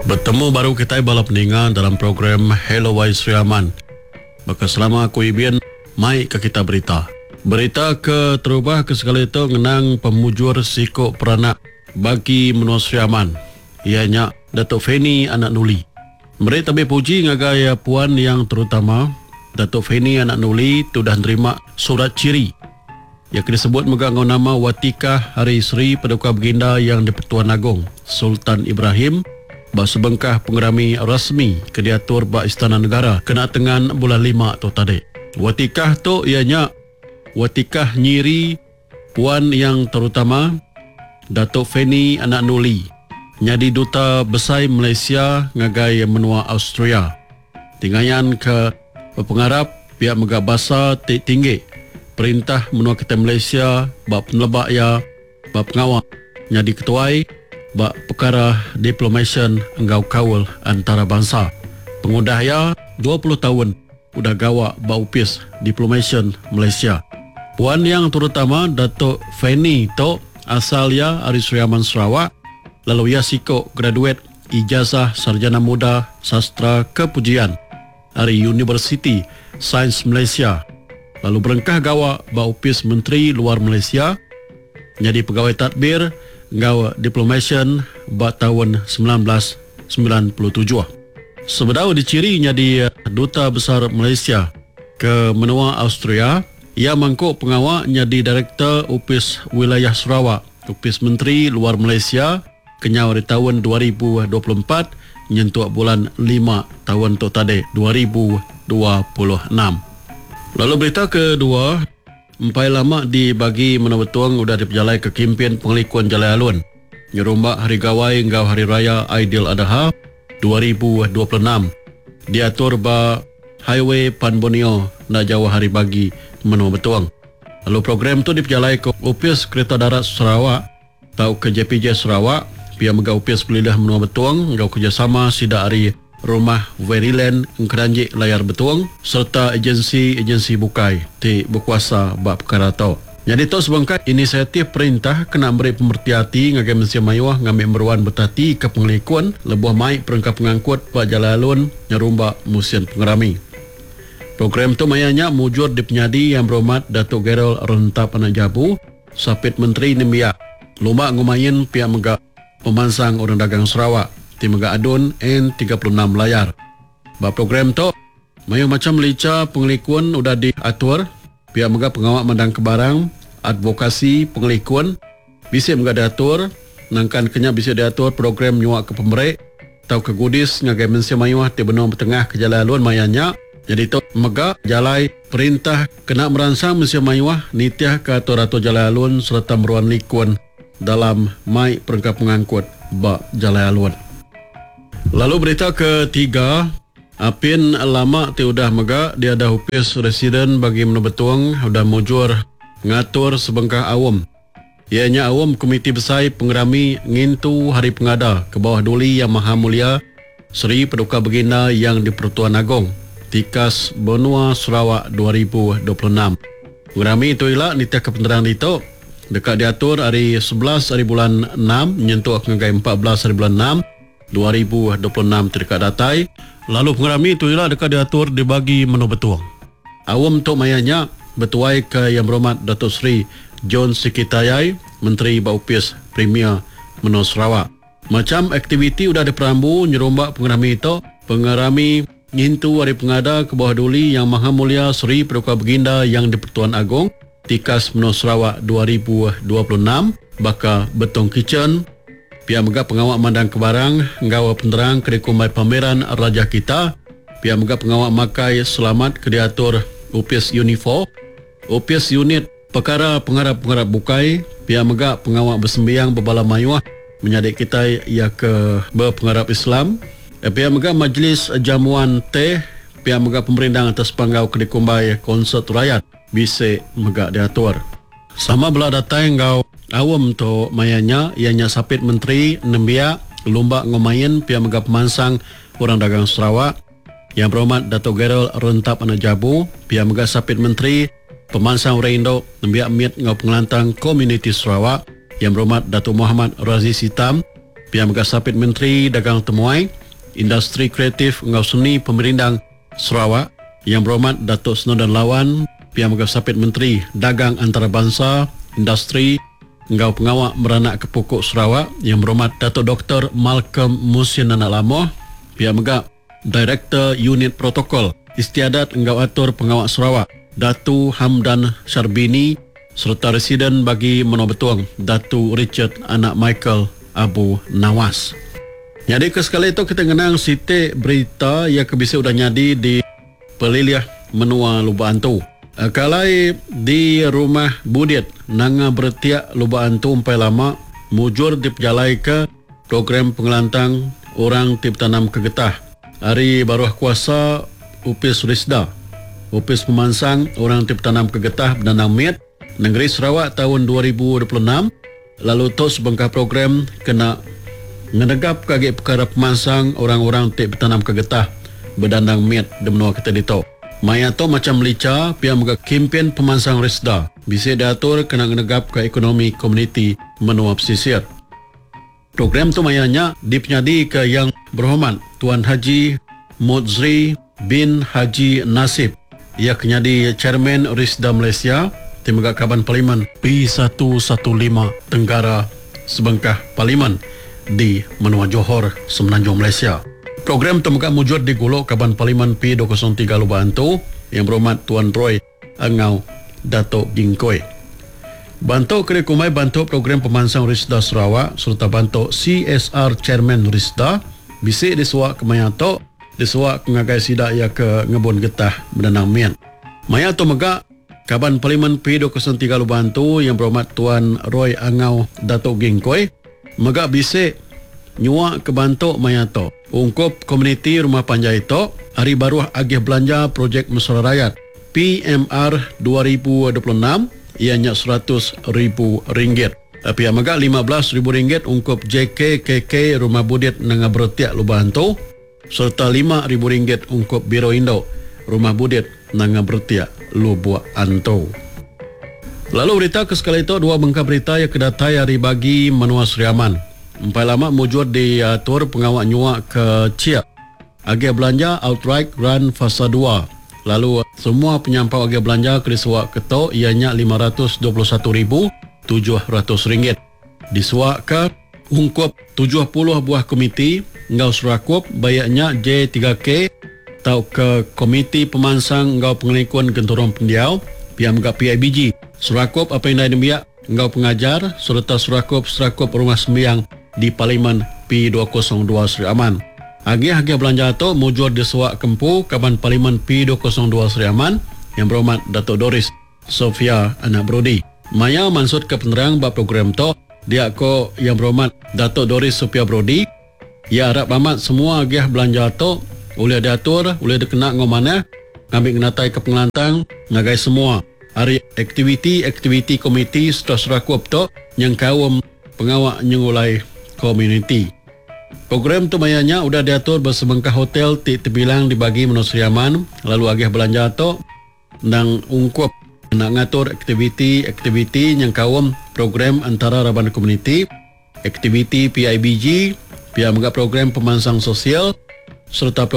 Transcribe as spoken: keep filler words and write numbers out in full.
Bertemu baru kita bala peningan dalam program Hello Wai Sri Aman. Maka selama aku ibin, mai ke kita berita. Berita ke terubah ke segala itu ngenang pemujur sikok peranak bagi menua Sri Aman. Ianya Datuk Feni Anak Nuli. Mereka tabi puji ngagaya puan yang terutama Datuk Feni Anak Nuli sudah terima surat ciri yang disebut megang nama Watikah Hari Sri Paduka Baginda yang di-Pertuan Agong Sultan Ibrahim bahasa bengkah pengerami rasmi ke diatur ba Istana Negara kena tengan bulan lima tu tadi. Watikah tu ianya Watikah nyiri puan yang terutama Datuk Feni Anak Nuli nyadi duta besar Malaysia ngagai menua Austria. Tinggayan ke pengarap pihak mega basa tinggi perintah menua kita Malaysia bab penelebak ya bab pengawal nyadi ketuai bak perkara diplomation enggau kawal antara bangsa. Pengudah ya dua puluh tahun udah gawa bak upis diplomation Malaysia. Puan yang terutama Datuk Feni to asal ya Ari Sri Aman Sarawak, lalu ya siko graduate ijazah sarjana muda sastra kepujian dari University Sains Malaysia. Lalu berengkah gawa bak upis Menteri Luar Malaysia, jadi pegawai tadbir gawa diplomation bak tahun sembilan belas sembilan puluh tujuh. Sebedau dicirinya di Duta Besar Malaysia ke menua Austria, ia mangkuk pengawal jadi Direktur Upis Wilayah Sarawak, Upis Menteri Luar Malaysia kenyau di tahun dua ribu dua puluh empat nyentuh bulan lima tahun tu tadi dua ribu dua puluh enam. Lalu berita kedua, empai lama dibagi menabetuang udah diperjalai ke kempen pengelikuan Jalai Alun. Nyerumbak hari gawai ngau hari raya Aidil Adha dua ribu dua puluh enam. Diatur ba Highway Pan Borneo nak jauh hari bagi menabetuang. Lalu program tu diperjalai ke Upis Kereta Darat Sarawak atau ke J P J Sarawak. Pihak mega Upis Pelidah menabetuang ngau kerjasama sida hari Rumah Veryland Keranjik Layar Betuang serta agensi-agensi bukai di berkuasa bab perkara tau. Jadi tu sebangkai inisiatif perintah kena beri pemerhati ngagai Malaysia Mayuah ngambil meruan bertati ke pengelikuan lebuh mai perangkap pengangkut Pak Jalai Alun nyerumba musim pengerami. Program tu mayanya mujur di penyadi yang berhormat Datuk Gerald Rentap Anak Jabu Sapit Menteri Nimbiak lomba ngumayin pihak mega pemansang orang dagang Sarawak di Mega Adun N tiga puluh enam layar. Ba program tu mayu macam lica pengelikuan udah diatur pihak mega pengawal mandang kebarang advokasi pengelikuan bisa mega diatur nangkan kenya bisa diatur program nyuak ke pemerek atau ke gudis ngagai Malaysia Mayuah di benua bertengah ke Jalai Alun mayanya. Jadi tu mega jalai perintah kena merangsang Malaysia Mayuah nitiah ke atur-atur Jalai Alun serta meruan likuan dalam mai perangkap pengangkut ba Jalai Alun. Lalu berita ketiga, apin lama ti udah mega dia ada upis residen bagi menubetuang udah mujur ngatur sebengkah awam. Ianya awam Komiti Besar Pengerami ngintu hari pengada ke bawah duli yang Maha Mulia Sri Paduka Baginda yang di-Pertuan Agong Tikas Benua Sarawak dua ribu dua puluh enam. Pengerami itu ialah nitiah kepenteran itu dekat diatur hari sebelas hari bulan enam menyentuh ngagai empat belas hari bulan enam dua ribu dua puluh enam terdekat datai. Lalu pengerami itu ialah dekat diatur dibagi menu betuang. Awam tu mayanya betuai ke yang berhormat Datuk Seri John Sikitayai Menteri Baupis Premier Menua Sarawak. Macam aktiviti udah diperambu nyerombak pengerami itu. Pengerami ngintu hari pengada ke bawah duli yang Maha Mulia Sri Paduka Baginda yang di-Pertuan Agong Tikas Menua Sarawak dua ribu dua puluh enam. Baka Betong Kitchen pihak mega pengawal mandang kebarang nggawa penerang kedikumai pameran Raja Kita. Pihak mega pengawal makai selamat ke diatur Upis Unifor Upis Unit Perkara Pengarap-pengarap Bukai. Pihak mega pengawal bersembiang berbala mayuah menyadik kita ia ke berpengarap Islam. Pihak mega Majlis Jamuan Teh. Pihak mega pemerintah atas panggau kedikumai konsert rakyat bisa mega diatur. Sama belah datang ngau awam tu mayanya ianya Sapit Menteri Nembia lomba ngomain pihak mega pemansang orang dagang Sarawak yang berhormat Datuk Gerald Rentap Anak Jabu pihak mega Sapit Menteri pemansang orang Indo Nembia Mit ngau pengelantang Komuniti Sarawak yang berhormat Datuk Muhammad Raziz Hitam pihak Megasapit Menteri Dagang Temuai, Industri Kreatif Ngau Seni Pemerindang Sarawak, Yang Berhormat Datuk Snodan Lawan, pihak Megasapit Menteri Dagang Antarabangsa, Industri Ngau Pengawak Beranak Kepokok Sarawak, Yang Berhormat Datuk Doktor Malcolm Musin Anak Lamo, pihak Megap Direktur Unit Protokol Istiadat Ngau Atur Pengawak Sarawak, Datu Hamdan Syarbini, serta Residen bagi Menua Betuang, Datu Richard Anak Michael Abu Nawas. Jadi ke sekali itu kita kenang sitik berita yang kebisa sudah nyadi di Peliliah Menua Lubuk Antu. Kalai di rumah Budit nanga bertiak Lubuk Antu umpai lama mujur diperjalai ke program pengelantang orang tip tanam kegetah. Hari baruah kuasa Upis Risda, Upis Pemansang orang tip tanam kegetah Benanang Miat, Negeri Sarawak tahun dua ribu dua puluh enam. Lalu tos bengkah program kena ngedegap kaki perkara pemansang orang-orang tip tanam kegetah Benanang Miat di menua kita dito. Maya to macam lica pihak mega kempen pemansang Risda bisa diatur kena ngedegap ke ekonomi komuniti menua pesisir. Program tu mayanya dipenyadi ke Yang Berhormat Tuan Haji Mudzri bin Haji Nasib. Ia kenyadi Chairman Risda Malaysia, Timbaga Kaban Parlimen P seratus lima belas Tenggara Sebengkah Parlimen di Menua Johor, Semenanjung Malaysia. Program tembaga mujud di Gulok Kaban Parlimen P dua kosong tiga Lubuk Antu, Yang Berhormat Tuan Roy Angau Datuk Gingkoi. Bantu kena kumai bantu program pemansang Risda Sarawak serta bantu C S R Chairman Risda bisik disuak ke Mayato disuak ke ngagai sidak ia ke ngebun getah Benanang Mian. Mayato megak Kaban Parlimen P dua kosong tiga Lubuk Antu Yang Berhormat Tuan Roy Angau Datuk Gingkoi megak bisik nyuak ke bantu Mayato ungkup komuniti Rumah Panjai itu hari baruah agih belanja projek Mesra Rakyat P M R dua ribu dua puluh enam ianya seratus ribu ringgit. Pihak megak lima belas ribu ringgit ungkup J K K K Rumah Budit Nanga Bertiak Lubuk Antu serta lima ribu ringgit ungkup Biro Indo Rumah Budit Nanga Bertiak Lubuk Antu. Lalu berita ke sekali itu dua bengkak berita yang kedatai hari bagi Menua Seriaman. Empat lama mujur diatur pengawak nyuak ke Ciak. Agak belanja outright run fasa dua. Lalu semua penyampau agak belanja kedisuak ketok ianya lima ratus dua puluh satu ribu tujuh ratus ringgit. Disuak ke ungkup tujuh puluh buah komiti ngau surakup bayaknya J tiga K atau ke komiti pemansang ngau pengelikuan genturong pendiau pihak megak P I B G. Surakup apa yang lain biak ngau pengajar serta surakup surakup rumah sembiang di Parlimen P dua kosong dua Seri Aman. Agih-agih belanja itu mujur disuak Kempu Kaban Parlimen P dua kosong dua Seri Aman Yang Berhormat Datuk Doris Sofia Anak Brody. Maya maksud ke penerang bab program itu dia ko Yang Berhormat Datuk Doris Sofia Brody. Ya harap amat semua agih belanja itu boleh diatur, boleh dikena ngomana ngambil kenatai ke pengelantang ngagai semua hari aktiviti-aktiviti komiti setelah serakup itu yang kaum pengawak nyengulai komuniti. Program tu mayanya sudah diatur bersebengkah hotel ti terbilang dibagi Menua Seriaman. Lalu agih belanja tu nang ungkup nak ngatur aktiviti-aktiviti yang kaum program antara Raban Komuniti, aktiviti P I B G, pihak megak program pemansang sosial serta